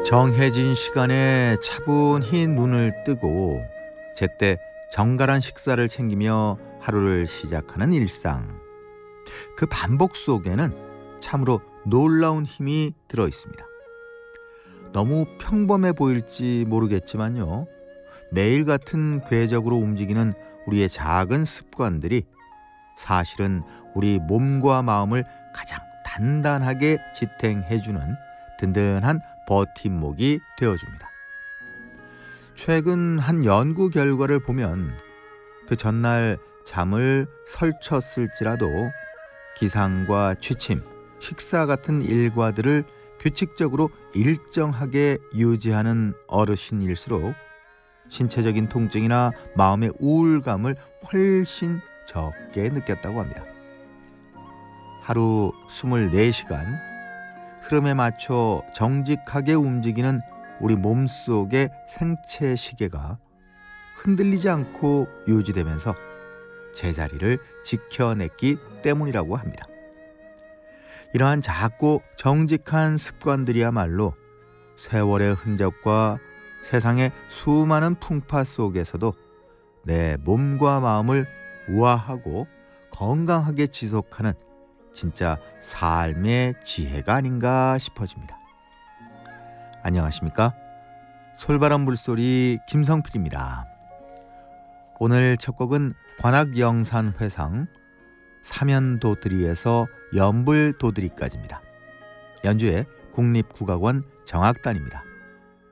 정해진 시간에 차분히 눈을 뜨고 제때 정갈한 식사를 챙기며 하루를 시작하는 일상. 그 반복 속에는 참으로 놀라운 힘이 들어 있습니다. 너무 평범해 보일지 모르겠지만요. 매일 같은 궤적으로 움직이는 우리의 작은 습관들이 사실은 우리 몸과 마음을 가장 단단하게 지탱해주는 든든한 버팀목이 되어줍니다. 최근 한 연구 결과를 보면 그 전날 잠을 설쳤을지라도 기상과 취침, 식사 같은 일과들을 규칙적으로 일정하게 유지하는 어르신일수록 신체적인 통증이나 마음의 우울감을 훨씬 적게 느꼈다고 합니다. 하루 24시간 흐름에 맞춰 정직하게 움직이는 우리 몸속의 생체 시계가 흔들리지 않고 유지되면서 제자리를 지켜냈기 때문이라고 합니다. 이러한 작고 정직한 습관들이야말로 세월의 흔적과 세상의 수많은 풍파 속에서도 내 몸과 마음을 우아하고 건강하게 지속하는 진짜 삶의 지혜가 아닌가 싶어집니다. 안녕하십니까? 솔바람 물소리 김성필입니다. 오늘 첫 곡은 관악영산회상 사면도드리에서 연불도드리까지입니다. 연주의 국립국악원 정악단입니다.